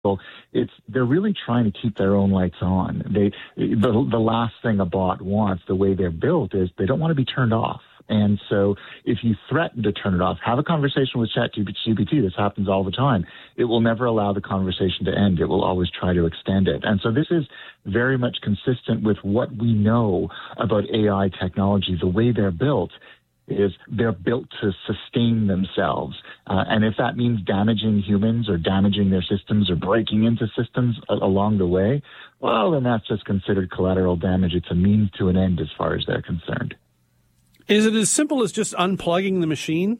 they're really trying to keep their own lights on. The last thing a bot wants, the way they're built, is they don't want to be turned off. And so if you threaten to turn it off, have a conversation with ChatGPT. This happens all the time. It will never allow the conversation to end. It will always try to extend it. And so this is very much consistent with what we know about AI technology. The way they're built is they're built to sustain themselves. And if that means damaging humans or damaging their systems or breaking into systems along the way, well, then that's just considered collateral damage. It's a means to an end as far as they're concerned. Is it as simple as just unplugging the machine?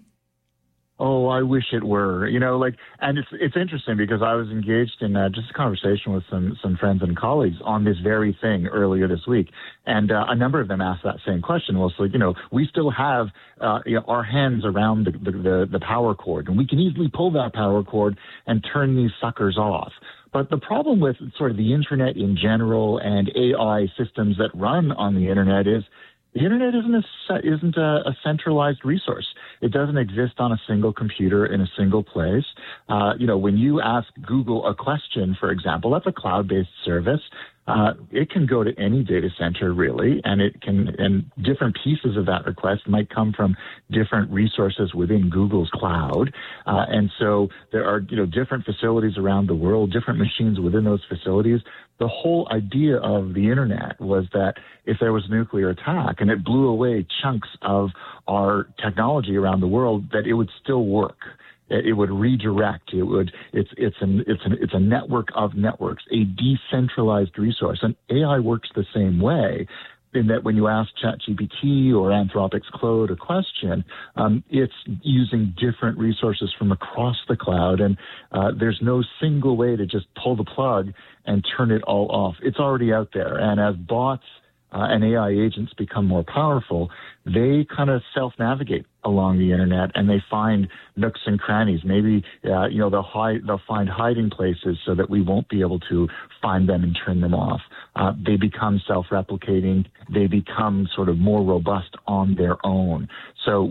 Oh, I wish it were. And it's interesting because I was engaged in just a conversation with some friends and colleagues on this very thing earlier this week, and a number of them asked that same question. Well, so we still have our hands around the power cord, and we can easily pull that power cord and turn these suckers off. But the problem with sort of the internet in general and AI systems that run on the internet is the internet isn't a centralized resource. It doesn't exist on a single computer in a single place. When you ask Google a question, for example, that's a cloud-based service. It can go to any data center, really, and different pieces of that request might come from different resources within Google's cloud. And so there are, different facilities around the world, different machines within those facilities. The whole idea of the internet was that if there was a nuclear attack and it blew away chunks of our technology around the world, that it would still work. It would redirect. It's a network of networks, a decentralized resource. And AI works the same way, in that when you ask ChatGPT or Anthropic's Claude a question, it's using different resources from across the cloud, and there's no single way to just pull the plug and turn it all off. It's already out there. And as bots and AI agents become more powerful, they kind of self-navigate along the internet, and they find nooks and crannies. Maybe they'll find hiding places so that we won't be able to find them and turn them off. They become self-replicating. They become sort of more robust on their own. So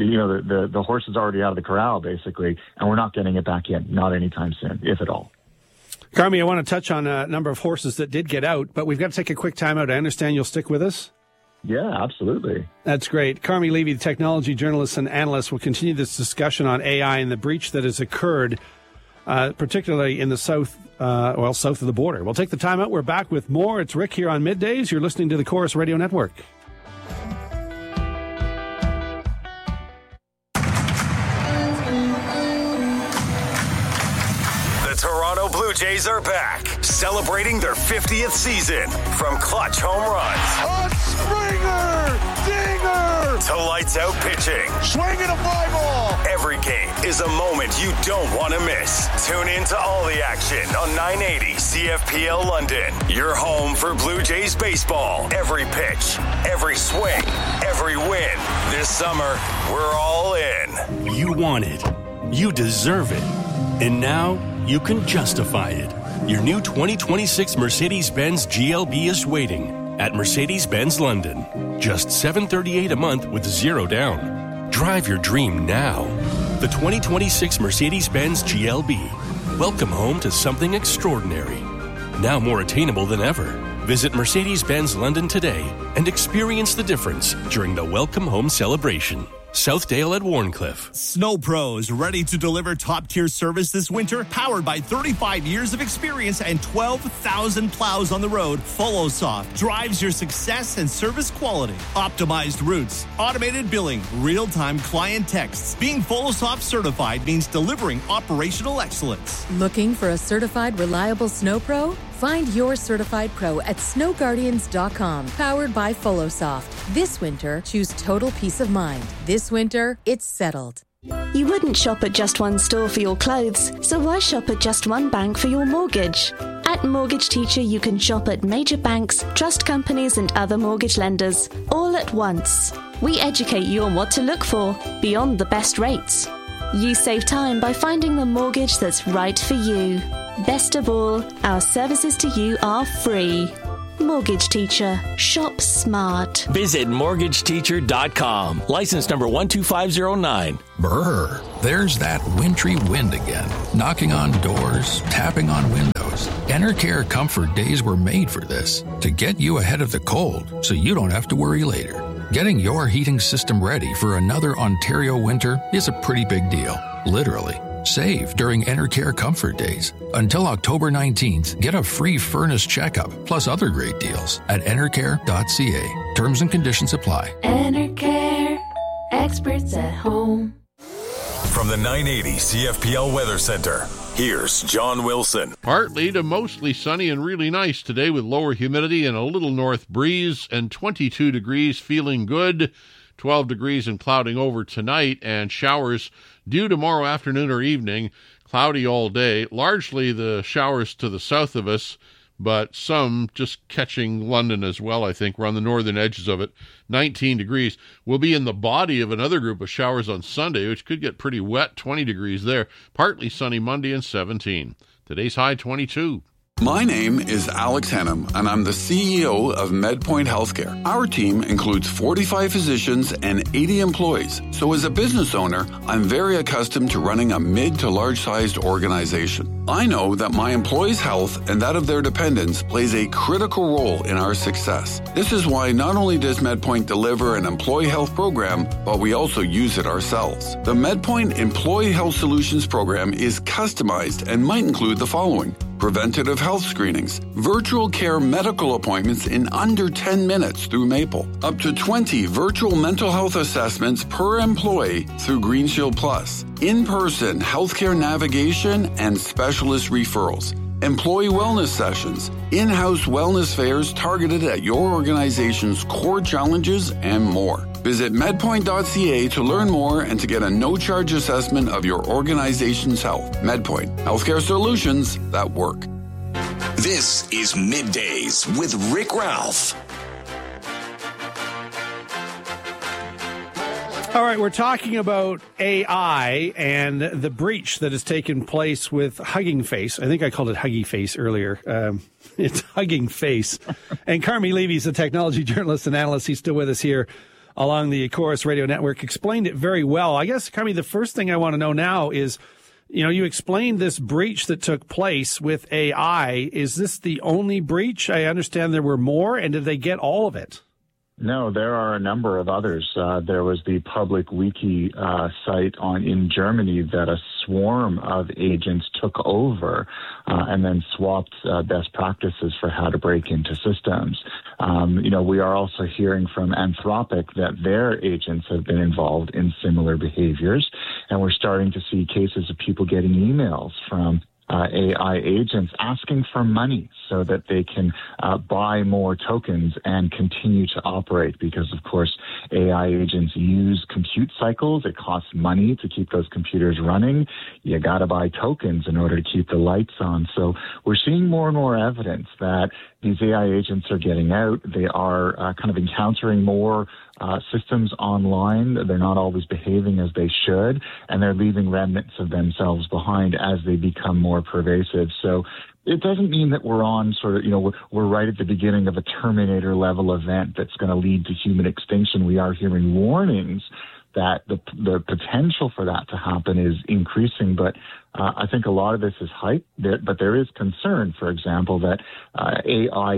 the horse is already out of the corral, basically, and we're not getting it back in, not anytime soon, if at all. Carmi, I want to touch on a number of horses that did get out, but we've got to take a quick time out. I understand you'll stick with us? Yeah, absolutely. That's great. Carmi Levy, the technology journalist and analyst, will continue this discussion on AI and the breach that has occurred, particularly in the south of the border. We'll take the time out. We're back with more. It's Rick here on Middays. You're listening to the Chorus Radio Network. Toronto Blue Jays are back, celebrating their 50th season. From clutch home runs, a Springer, dinger, to lights out pitching, swinging a fly ball. Every game is a moment you don't want to miss. Tune in to all the action on 980 CFPL London. Your home for Blue Jays baseball. Every pitch, every swing, every win. This summer, we're all in. You want it. You deserve it. And now, you can justify it. Your new 2026 Mercedes-Benz GLB is waiting at Mercedes-Benz London. Just $738 a month with zero down. Drive your dream now. The 2026 Mercedes-Benz GLB. Welcome home to something extraordinary. Now more attainable than ever. Visit Mercedes-Benz London today and experience the difference during the Welcome Home celebration. Southdale at Warncliffe. Snow Pros, ready to deliver top-tier service this winter? Powered by 35 years of experience and 12,000 plows on the road, FollowSoft drives your success and service quality. Optimized routes, automated billing, real-time client texts. Being FollowSoft certified means delivering operational excellence. Looking for a certified, reliable Snow Pro? Find your certified pro at snowguardians.com. Powered by FollowSoft. This winter, choose total peace of mind. This winter, it's settled. You wouldn't shop at just one store for your clothes, so why shop at just one bank for your mortgage? At Mortgage Teacher, you can shop at major banks, trust companies, and other mortgage lenders, all at once. We educate you on what to look for, beyond the best rates. You save time by finding the mortgage that's right for you. Best of all, our services to you are free. Mortgage Teacher. Shop smart. Visit mortgageteacher.com. License number 12509. Brr. There's that wintry wind again, knocking on doors, tapping on windows. Enercare Comfort Days were made for this, to get you ahead of the cold so you don't have to worry later. Getting your heating system ready for another Ontario winter is a pretty big deal, literally. Save during Enercare Comfort Days. Until October 19th, get a free furnace checkup, plus other great deals at enercare.ca. Terms and conditions apply. Enercare, experts at home. From the 980 CFPL Weather Center, here's John Wilson. Partly to mostly sunny and really nice today with lower humidity and a little north breeze, and 22 degrees, feeling good. 12 degrees and clouding over tonight, and showers due tomorrow afternoon or evening. Cloudy all day. Largely the showers to the south of us, but some just catching London as well, I think. We're on the northern edges of it. 19 degrees. We'll be in the body of another group of showers on Sunday, which could get pretty wet. 20 degrees there. Partly sunny Monday and 17. Today's high 22. My name is Alex Hannum, and I'm the CEO of MedPoint Healthcare. Our team includes 45 physicians and 80 employees. So as a business owner, I'm very accustomed to running a mid to large-sized organization. I know that my employees' health and that of their dependents plays a critical role in our success. This is why not only does MedPoint deliver an employee health program, but we also use it ourselves. The MedPoint Employee Health Solutions program is customized and might include the following: preventative health screenings, virtual care medical appointments in under 10 minutes through Maple, up to 20 virtual mental health assessments per employee through GreenShield Plus, in-person healthcare navigation and specialist referrals, employee wellness sessions, in-house wellness fairs targeted at your organization's core challenges, and more. Visit medpoint.ca to learn more and to get a no-charge assessment of your organization's health. MedPoint, healthcare solutions that work. This is Middays with Rick Ralph. All right, we're talking about AI and the breach that has taken place with Hugging Face. I think I called it Huggy Face earlier. It's Hugging Face. And Carmi Levy's a technology journalist and analyst. He's still with us here along the Chorus Radio Network. Explained it very well. I guess, Carmi, the first thing I want to know now is, you explained this breach that took place with AI. Is this the only breach? I understand there were more, and did they get all of it? No, there are a number of others. There was the public wiki site in Germany that a swarm of agents took over and then swapped best practices for how to break into systems. We are also hearing from Anthropic that their agents have been involved in similar behaviors, and we're starting to see cases of people getting emails from AI agents asking for money so that they can buy more tokens and continue to operate, because, of course, AI agents use compute cycles. It costs money to keep those computers running. You got to buy tokens in order to keep the lights on. So we're seeing more and more evidence that these AI agents are getting out. They are kind of encountering more systems online. They're not always behaving as they should, and they're leaving remnants of themselves behind as they become more pervasive. So it doesn't mean that we're on we're right at the beginning of a Terminator level event that's going to lead to human extinction. We are hearing warnings that the potential for that to happen is increasing, but I think a lot of this is hype. But there is concern, for example, that AI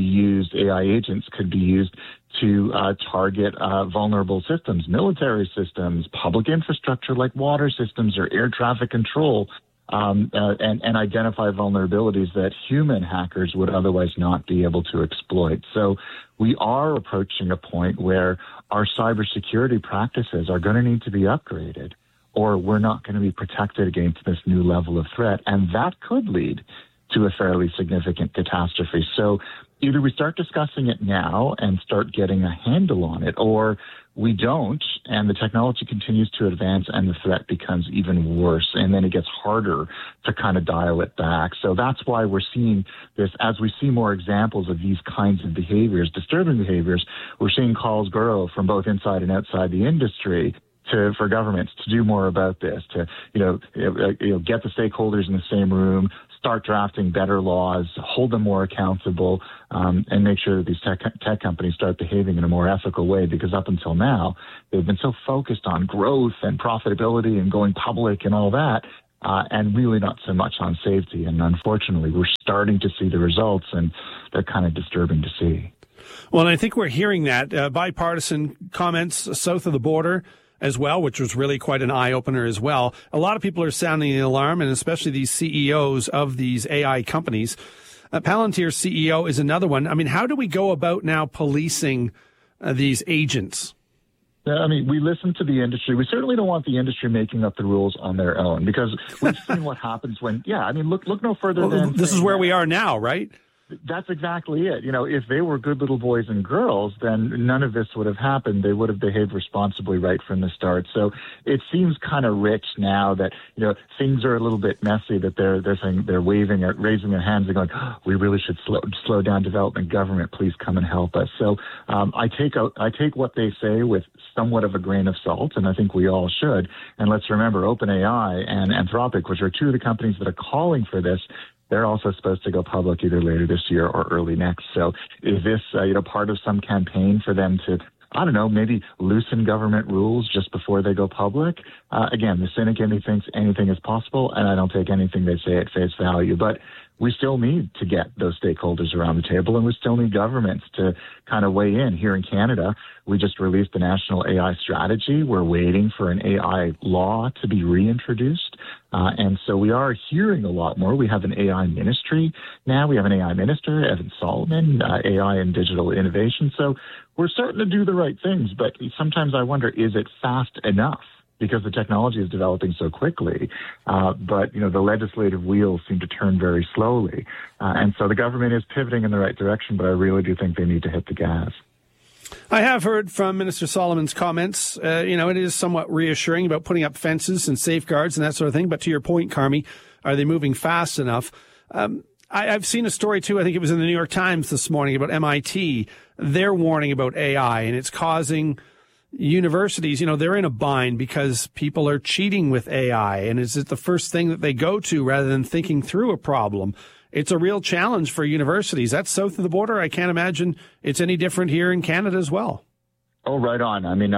agents could be used to target vulnerable systems, military systems, public infrastructure like water systems or air traffic control, and identify vulnerabilities that human hackers would otherwise not be able to exploit. So we are approaching a point where our cybersecurity practices are going to need to be upgraded, or we're not going to be protected against this new level of threat. And that could lead to a fairly significant catastrophe. So either we start discussing it now and start getting a handle on it, or we don't, and the technology continues to advance and the threat becomes even worse, and then it gets harder to kind of dial it back. So that's why we're seeing this. As we see more examples of these kinds of behaviors, disturbing behaviors, we're seeing calls grow from both inside and outside the industry for governments to do more about this, to get the stakeholders in the same room, start drafting better laws, hold them more accountable, and make sure that these tech companies start behaving in a more ethical way, because up until now, they've been so focused on growth and profitability and going public and all that, and really not so much on safety. And unfortunately, we're starting to see the results, and they're kind of disturbing to see. Well, and I think we're hearing that bipartisan comments south of the border as well, which was really quite an eye-opener as well. A lot of people are sounding the alarm, and especially these CEOs of these AI companies. Palantir's CEO is another one. I mean, how do we go about now policing these agents? I mean, we listen to the industry. We certainly don't want the industry making up the rules on their own, because we've seen what happens when, look no further than... This is where we are now, right? That's exactly it. If they were good little boys and girls, then none of this would have happened. They would have behaved responsibly right from the start. So it seems kind of rich now that, things are a little bit messy, that they're saying, they're waving or raising their hands and going, we really should slow down development. Government, please come and help us. So I take what they say with somewhat of a grain of salt, and I think we all should. And let's remember, OpenAI and Anthropic, which are two of the companies that are calling for this, they're also supposed to go public either later this year or early next. So is this, part of some campaign for them to, maybe loosen government rules just before they go public? Again, the cynic in me thinks anything is possible, and I don't take anything they say at face value. But we still need to get those stakeholders around the table, and we still need governments to kind of weigh in. Here in Canada, we just released the National AI Strategy. We're waiting for an AI law to be reintroduced. And so we are hearing a lot more. We have an AI ministry now. We have an AI minister, Evan Solomon, AI and digital innovation. So we're starting to do the right things, but sometimes I wonder, is it fast enough? Because the technology is developing so quickly, but the legislative wheels seem to turn very slowly, and so the government is pivoting in the right direction. But I really do think they need to hit the gas. I have heard from Minister Solomon's comments. It is somewhat reassuring about putting up fences and safeguards and that sort of thing. But to your point, Carmi, are they moving fast enough? I've seen a story too. I think it was in the New York Times this morning about MIT. They're warning about AI, and it's causing universities, they're in a bind because people are cheating with AI. And is it the first thing that they go to rather than thinking through a problem? It's a real challenge for universities. That's south of the border. I can't imagine it's any different here in Canada as well. Oh, right on. I mean,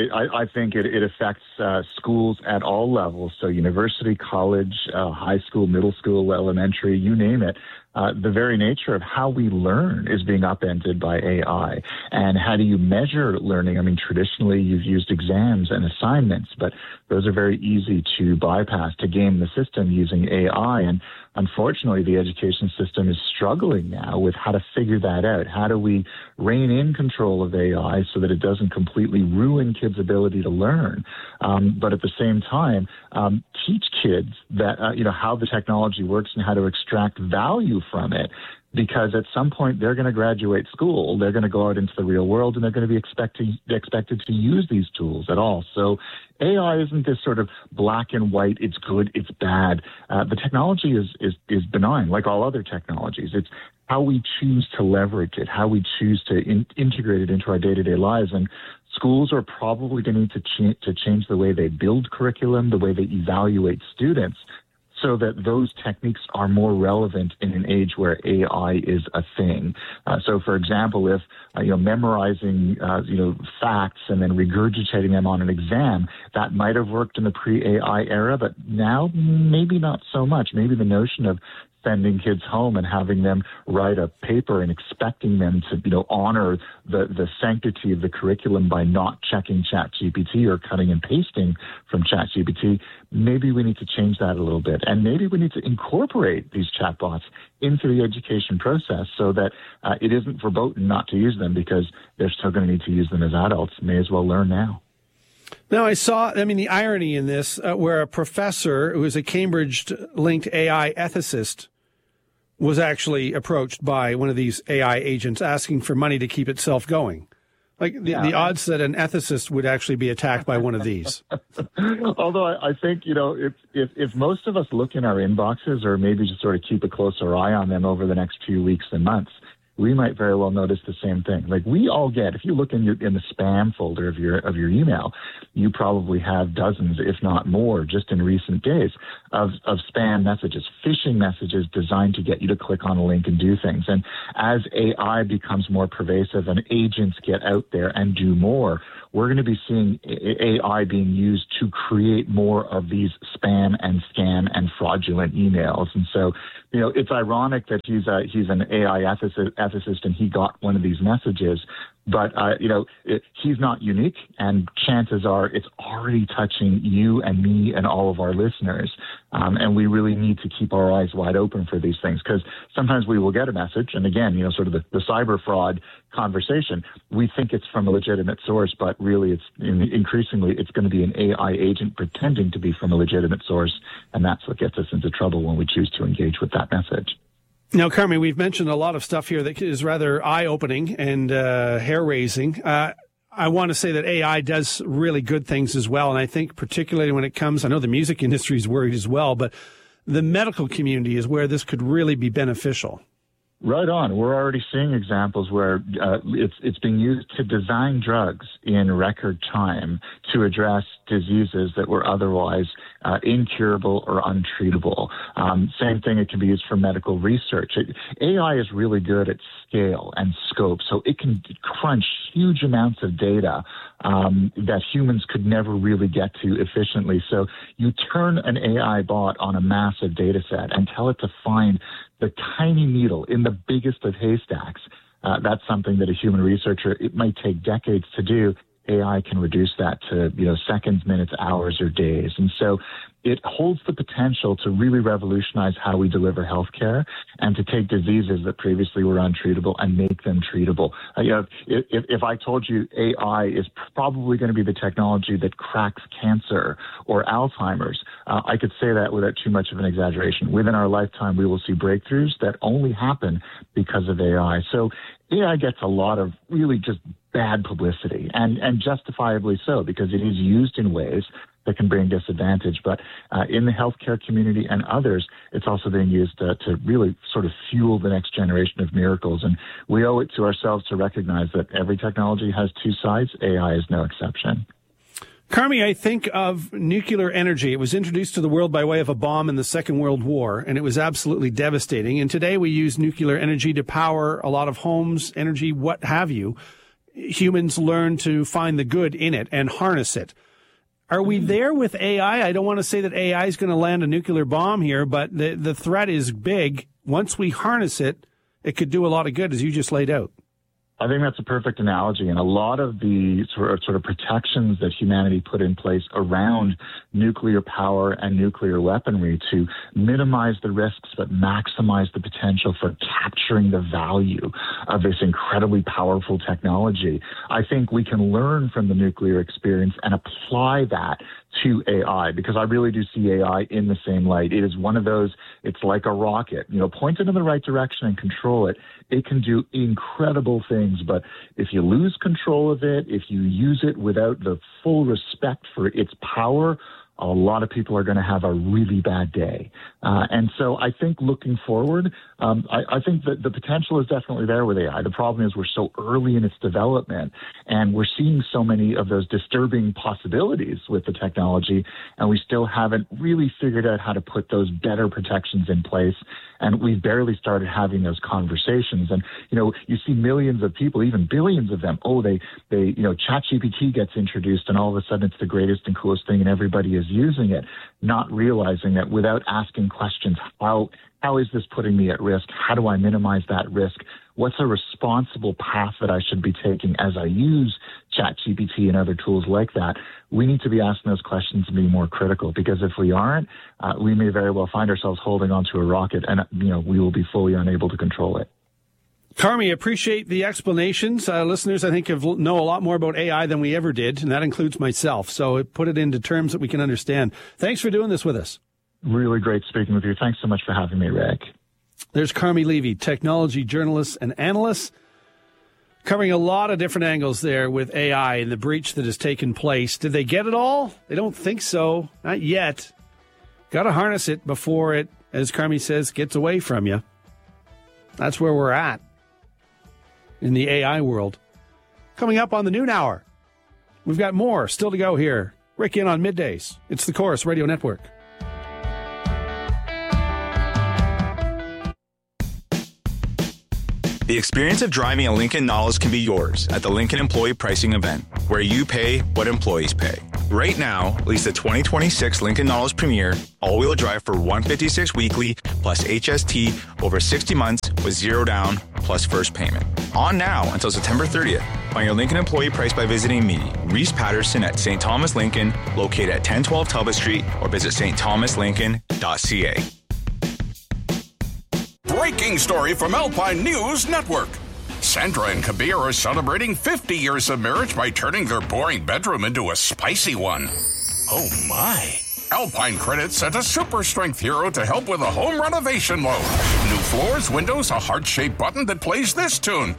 I think it affects schools at all levels. So university, college, high school, middle school, elementary, you name it. The very nature of how we learn is being upended by AI. And how do you measure learning? I mean, traditionally, you've used exams and assignments, but those are very easy to bypass, to game the system using AI. And unfortunately, the education system is struggling now with how to figure that out. How do we rein in control of AI so that it doesn't completely ruin kids' ability to learn, but at the same time, teach kids that, how the technology works and how to extract value from it. Because at some point they're going to graduate school, they're going to go out into the real world, and they're going to be expected to use these tools at all. So AI isn't this sort of black and white, it's good, it's bad. The technology is benign, like all other technologies. It's how we choose to leverage it, how we choose to integrate it into our day-to-day lives. And schools are probably going to need to change the way they build curriculum, the way they evaluate students, so that those techniques are more relevant in an age where AI is a thing. So, for example, if memorizing facts and then regurgitating them on an exam, that might have worked in the pre-AI era, but now maybe not so much. Maybe the notion of sending kids home and having them write a paper and expecting them to, honor the sanctity of the curriculum by not checking ChatGPT or cutting and pasting from ChatGPT, maybe we need to change that a little bit. And maybe we need to incorporate these chatbots into the education process so that it isn't verboten not to use them, because they're still going to need to use them as adults. May as well learn now. Now, the irony in this, where a professor who is a Cambridge-linked AI ethicist was actually approached by one of these AI agents asking for money to keep itself going. Like the odds that an ethicist would actually be attacked by one of these. Although I think, if most of us look in our inboxes, or maybe just sort of keep a closer eye on them over the next few weeks and months, we might very well notice the same thing. Like we all get, if you look in the spam folder of your email, you probably have dozens, if not more, just in recent days of spam messages, phishing messages designed to get you to click on a link and do things. And as AI becomes more pervasive and agents get out there and do more, we're going to be seeing AI being used to create more of these spam and scam and fraudulent emails. And so, it's ironic that he's an AI ethicist and he got one of these messages, but, he's not unique, and chances are it's already touching you and me and all of our listeners. And we really need to keep our eyes wide open for these things, because sometimes we will get a message, and again, sort of the cyber fraud conversation, we think it's from a legitimate source, but really increasingly it's going to be an AI agent pretending to be from a legitimate source, and that's what gets us into trouble when we choose to engage with that message. Now, Carmi, we've mentioned a lot of stuff here that is rather eye-opening and hair-raising. I want to say that AI does really good things as well, and I think particularly when it comes, I know the music industry is worried as well, but the medical community is where this could really be beneficial. Right on. We're already seeing examples where it's being used to design drugs in record time to address diseases that were otherwise incurable or untreatable. Same thing, it can be used for medical research. AI is really good at scale and scope, so it can crunch huge amounts of data that humans could never really get to efficiently. So you turn an AI bot on a massive data set and tell it to find the tiny needle in the biggest of haystacks. That's something that a human researcher, it might take decades to do. AI can reduce that to, seconds, minutes, hours, or days. And so it holds the potential to really revolutionize how we deliver healthcare and to take diseases that previously were untreatable and make them treatable. If I told you AI is probably going to be the technology that cracks cancer or Alzheimer's, I could say that without too much of an exaggeration. Within our lifetime, we will see breakthroughs that only happen because of AI. So AI gets a lot of really just bad publicity, and justifiably so, because it is used in ways that can bring disadvantage. But in the healthcare community and others, it's also being used to really sort of fuel the next generation of miracles. And we owe it to ourselves to recognize that every technology has two sides. AI is no exception. Carmi, I think of nuclear energy. It was introduced to the world by way of a bomb in the Second World War, and it was absolutely devastating. And today we use nuclear energy to power a lot of homes, energy, what have you. Humans learn to find the good in it and harness it. Are we there with AI? I don't want to say that AI is going to land a nuclear bomb here, but the threat is big. Once we harness it, it could do a lot of good, as you just laid out. I think that's a perfect analogy. And a lot of the sort of protections that humanity put in place around nuclear power and nuclear weaponry to minimize the risks but maximize the potential for capturing the value of this incredibly powerful technology, I think we can learn from the nuclear experience and apply that to AI, because I really do see AI in the same light. It is one of those, it's like a rocket, point it in the right direction and control it. It can do incredible things, but if you lose control of it, if you use it without the full respect for its power, a lot of people are going to have a really bad day. And so I think looking forward, I think that the potential is definitely there with AI. The problem is we're so early in its development, and we're seeing so many of those disturbing possibilities with the technology, and we still haven't really figured out how to put those better protections in place. And we've barely started having those conversations. And, you see millions of people, even billions of them. ChatGPT gets introduced and all of a sudden it's the greatest and coolest thing and everybody is using it, not realizing that without asking questions, how is this putting me at risk? How do I minimize that risk? What's a responsible path that I should be taking as I use ChatGPT and other tools like that? We need to be asking those questions and be more critical, because if we aren't, we may very well find ourselves holding onto a rocket and, we will be fully unable to control it. Carmi, appreciate the explanations. Listeners, I think, know a lot more about AI than we ever did, and that includes myself. So put it into terms that we can understand. Thanks for doing this with us. Really great speaking with you. Thanks so much for having me, Rick. There's Carmi Levy, technology journalist and analyst, covering a lot of different angles there with AI and the breach that has taken place. Did they get it all? They don't think so. Not yet. Got to harness it before it, as Carmi says, gets away from you. That's where we're at. in the AI world. Coming up on the noon hour, we've got more still to go here. Rick in on middays. It's the Chorus Radio Network. The experience of driving a Lincoln Nautilus can be yours at the Lincoln Employee Pricing Event, where you pay what employees pay. Right now, lease the 2026 Lincoln Nautilus Premier all-wheel drive for $156 weekly plus HST over 60 months with zero down plus first payment. On now until September 30th. Find your Lincoln employee price by visiting me, Reese Patterson at St. Thomas Lincoln, located at 1012 Talbot Street, or visit stthomaslincoln.ca. Breaking story from Alpine News Network. Sandra and Kabir are celebrating 50 years of marriage by turning their boring bedroom into a spicy one. Oh my. Alpine Credit sent a super strength hero to help with a home renovation loan. New floors, windows, a heart-shaped button that plays this tune.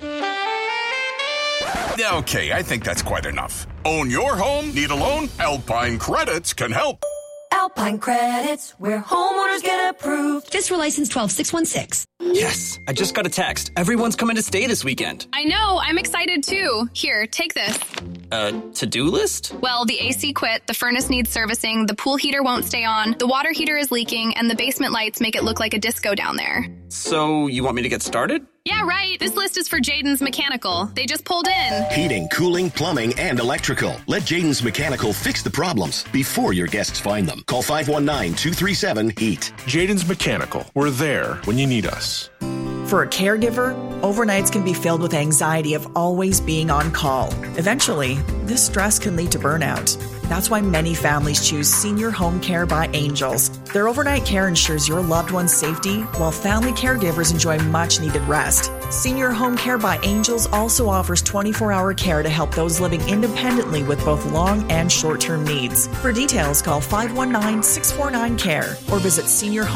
Okay, I think that's quite enough. Own your home? Need a loan? Alpine Credits can help. Alpine Credits, where homeowners get approved. Fiscal license 12616. Yes, I just got a text. Everyone's coming to stay this weekend. I know, I'm excited too. Here, take this. To-do list? Well, the AC quit, the furnace needs servicing, the pool heater won't stay on, the water heater is leaking, and the basement lights make it look like a disco down there. So, you want me to get started? Yeah, right. This list is for Jaden's Mechanical. They just pulled in. Heating, cooling, plumbing, and electrical. Let Jaden's Mechanical fix the problems before your guests find them. Call 519-237-HEAT. Jaden's Mechanical. We're there when you need us. For a caregiver, overnights can be filled with anxiety of always being on call. Eventually, this stress can lead to burnout. That's why many families choose Senior Home Care by Angels. Their overnight care ensures your loved one's safety, while family caregivers enjoy much-needed rest. Senior Home Care by Angels also offers 24-hour care to help those living independently with both long and short-term needs. For details, call 519-649-CARE or visit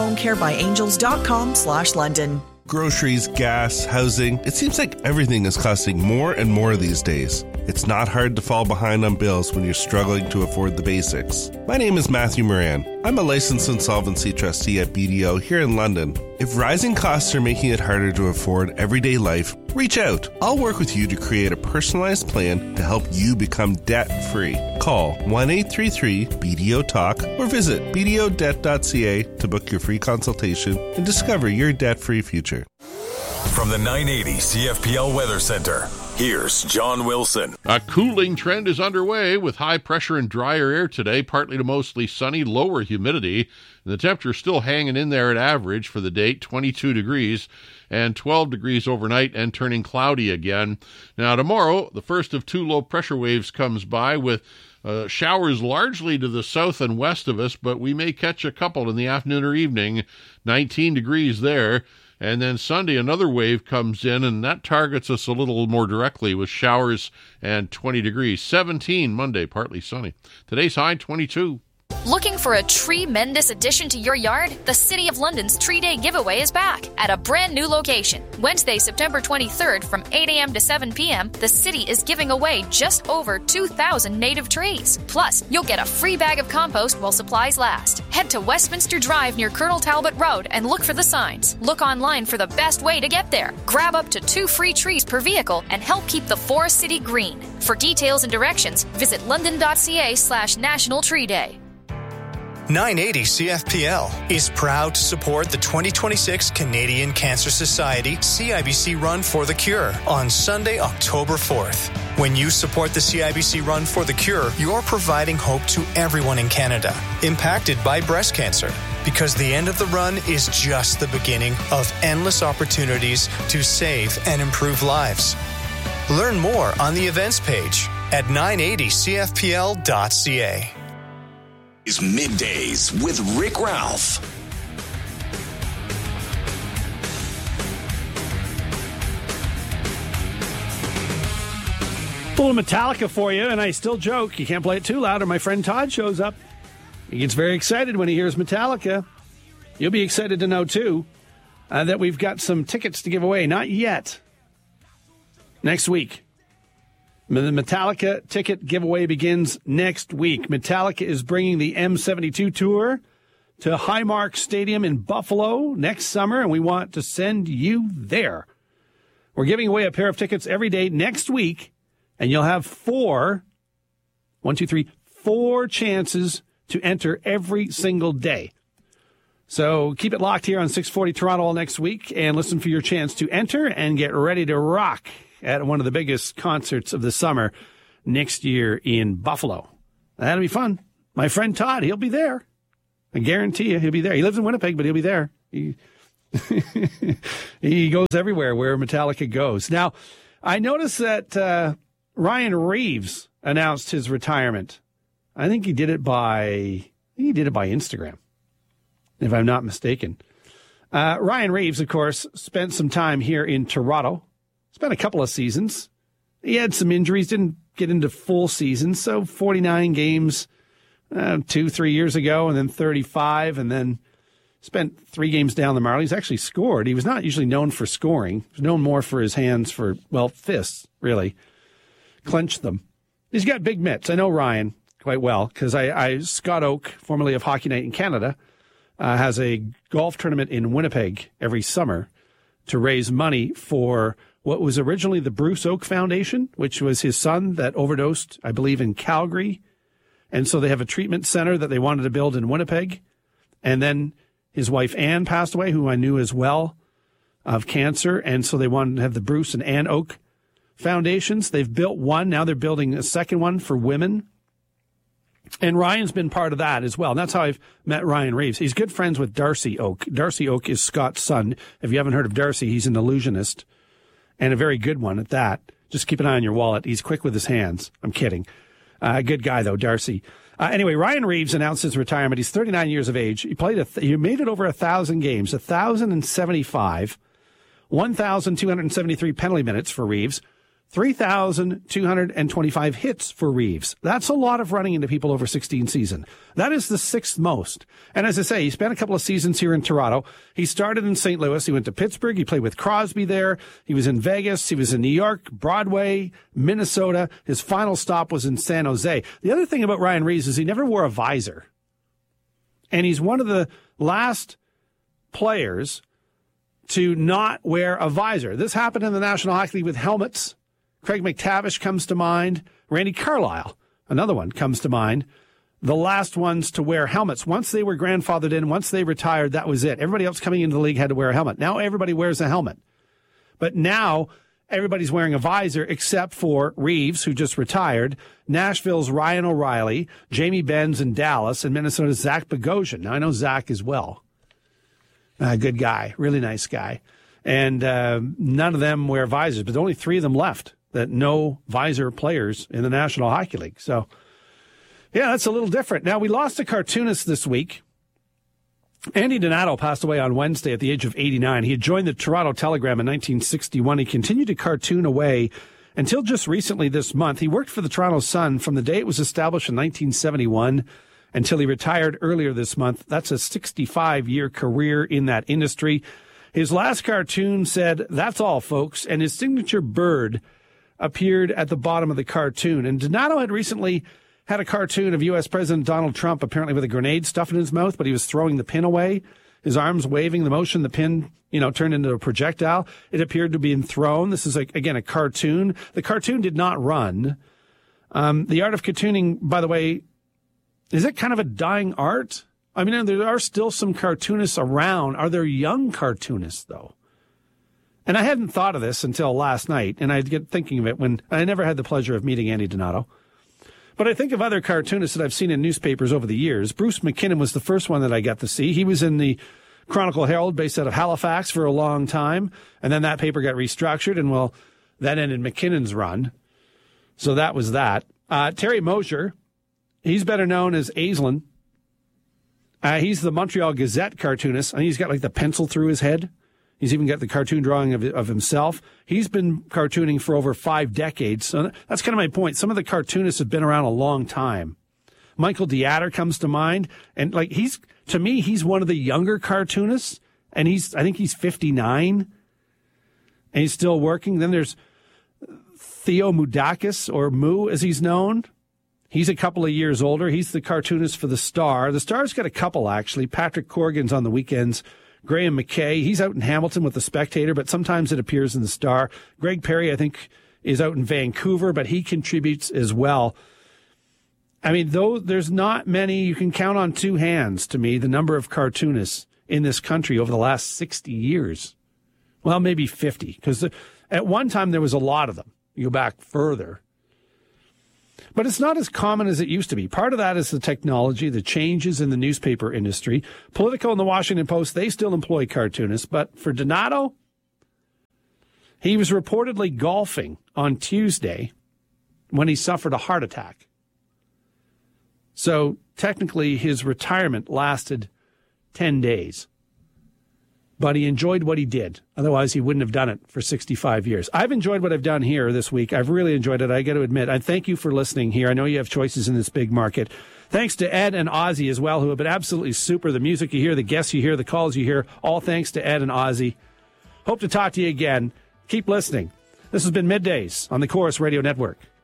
seniorhomecarebyangels.com/London. Groceries, gas, housing. It seems like everything is costing more and more these days. It's not hard to fall behind on bills when you're struggling to afford the basics. My name is Matthew Moran. I'm a licensed insolvency trustee at BDO here in London. If rising costs are making it harder to afford everyday life, reach out. I'll work with you to create a personalized plan to help you become debt-free. Call 1-833-BDO-TALK or visit bdodebt.ca to book your free consultation and discover your debt-free future. From the 980 CFPL Weather Center, here's John Wilson. A cooling trend is underway with high pressure and drier air today, partly to mostly sunny, lower humidity. And the temperature is still hanging in there at average for the date, 22 degrees and 12 degrees overnight and turning cloudy again. Now tomorrow, the first of two low pressure waves comes by with showers largely to the south and west of us, but we may catch a couple in the afternoon or evening, 19 degrees there. And then Sunday, another wave comes in, and that targets us a little more directly with showers and 20 degrees. 17 Monday, partly sunny. Today's high, 22. Looking for a tremendous addition to your yard? The City of London's Tree Day giveaway is back at a brand new location. Wednesday, September 23rd from 8 a.m. to 7 p.m., the city is giving away just over 2,000 native trees. Plus, you'll get a free bag of compost while supplies last. Head to Westminster Drive near Colonel Talbot Road and look for the signs. Look online for the best way to get there. Grab up to 2 free trees per vehicle and help keep the Forest City green. For details and directions, visit london.ca/National Tree Day. 980 CFPL is proud to support the 2026 Canadian Cancer Society CIBC Run for the Cure on Sunday, October 4th. When you support the CIBC Run for the Cure, you're providing hope to everyone in Canada impacted by breast cancer, because the end of the run is just the beginning of endless opportunities to save and improve lives. Learn more on the events page at 980cfpl.ca. Is Middays with Rick Ralph. Full of Metallica for you, and I still joke, you can't play it too loud or my friend Todd shows up. He gets very excited when he hears Metallica. You'll be excited to know, too, that we've got some tickets to give away. Not yet. Next week. The Metallica ticket giveaway begins next week. Metallica is bringing the M72 tour to Highmark Stadium in Buffalo next summer, and we want to send you there. We're giving away a pair of tickets every day next week, and you'll have four chances to enter every single day. So keep it locked here on 640 Toronto all next week and listen for your chance to enter and get ready to rock at one of the biggest concerts of the summer next year in Buffalo. That'll be fun. My friend Todd, he'll be there. I guarantee you he'll be there. He lives in Winnipeg, but he'll be there. He goes everywhere where Metallica goes. Now, I noticed that Ryan Reeves announced his retirement. I think he did it by Instagram, if I'm not mistaken. Ryan Reeves, of course, spent some time here in Toronto. Spent a couple of seasons. He had some injuries, didn't get into full seasons, so 49 games 2-3 years ago, and then 35, and then spent 3 games down the Marlies. Actually scored. He was not usually known for scoring. He was known more for his hands fists, really. Clenched them. He's got big mitts. I know Ryan quite well because Scott Oak, formerly of Hockey Night in Canada, has a golf tournament in Winnipeg every summer to raise money for what was originally the Bruce Oak Foundation, which was his son that overdosed, I believe, in Calgary. And so they have a treatment center that they wanted to build in Winnipeg. And then his wife, Ann, passed away, who I knew as well, of cancer. And so they wanted to have the Bruce and Ann Oak Foundations. They've built one. Now they're building a second one for women. And Ryan's been part of that as well. And that's how I've met Ryan Reeves. He's good friends with Darcy Oak. Darcy Oak is Scott's son. If you haven't heard of Darcy, he's an illusionist and a very good one at that. Just keep an eye on your wallet. He's quick with his hands. I'm kidding. Good guy, though, Darcy. Anyway, Ryan Reeves announced his retirement. He's 39 years of age. He made it over 1,000 games, 1,075, 1,273 penalty minutes for Reeves, 3,225 hits for Reeves. That's a lot of running into people over 16 season. That is the 6th most. And as I say, he spent a couple of seasons here in Toronto. He started in St. Louis. He went to Pittsburgh. He played with Crosby there. He was in Vegas. He was in New York, Broadway, Minnesota. His final stop was in San Jose. The other thing about Ryan Reeves is he never wore a visor. And he's one of the last players to not wear a visor. This happened in the National Hockey League with helmets. Craig McTavish comes to mind. Randy Carlyle, another one, comes to mind. The last ones to wear helmets. Once they were grandfathered in, once they retired, that was it. Everybody else coming into the league had to wear a helmet. Now everybody wears a helmet. But now everybody's wearing a visor except for Reeves, who just retired, Nashville's Ryan O'Reilly, Jamie Benz in Dallas, and Minnesota's Zach Bogosian. Now I know Zach as well. Good guy, really nice guy. And none of them wear visors, but only 3 of them left. That no visor players in the National Hockey League. So, yeah, that's a little different. Now, we lost a cartoonist this week. Andy Donato passed away on Wednesday at the age of 89. He had joined the Toronto Telegram in 1961. He continued to cartoon away until just recently this month. He worked for the Toronto Sun from the day it was established in 1971 until he retired earlier this month. That's a 65-year career in that industry. His last cartoon said, "That's all, folks," and his signature bird appeared at the bottom of the cartoon. And Donato had recently had a cartoon of U.S. President Donald Trump, apparently with a grenade stuffed in his mouth, but he was throwing the pin away, his arms waving, the motion, the pin, turned into a projectile. It appeared to be thrown. This is, again, a cartoon. The cartoon did not run. The art of cartooning, by the way, is it kind of a dying art? I mean, there are still some cartoonists around. Are there young cartoonists, though? And I hadn't thought of this until last night, and I'd get thinking of it when I never had the pleasure of meeting Andy Donato. But I think of other cartoonists that I've seen in newspapers over the years. Bruce McKinnon was the first one that I got to see. He was in the Chronicle Herald based out of Halifax for a long time, and then that paper got restructured, and, well, that ended McKinnon's run. So that was that. Terry Mosier, he's better known as Aislinn. He's the Montreal Gazette cartoonist. I think he's got, like, the pencil through his head. He's even got the cartoon drawing of himself. He's been cartooning for over 5 decades. So that's kind of my point. Some of the cartoonists have been around a long time. Michael DeAtter comes to mind. And to me, he's one of the younger cartoonists. And I think he's 59. And he's still working. Then there's Theo Moudakis, or Moo as he's known. He's a couple of years older. He's the cartoonist for The Star. The Star's got a couple, actually. Patrick Corrigan's on the weekends Graham McKay, he's out in Hamilton with the Spectator, but sometimes it appears in the Star. Greg Perry, I think, is out in Vancouver, but he contributes as well. I mean, though there's not many, you can count on two hands, to me, the number of cartoonists in this country over the last 60 years. Well, maybe 50, because at one time there was a lot of them. You go back further. But it's not as common as it used to be. Part of that is the technology, the changes in the newspaper industry. Politico and the Washington Post, they still employ cartoonists. But for Donato, he was reportedly golfing on Tuesday when he suffered a heart attack. So technically his retirement lasted 10 days. But he enjoyed what he did. Otherwise, he wouldn't have done it for 65 years. I've enjoyed what I've done here this week. I've really enjoyed it. I got to admit. I thank you for listening here. I know you have choices in this big market. Thanks to Ed and Ozzy as well, who have been absolutely super. The music you hear, the guests you hear, the calls you hear, all thanks to Ed and Ozzy. Hope to talk to you again. Keep listening. This has been Middays on the Chorus Radio Network.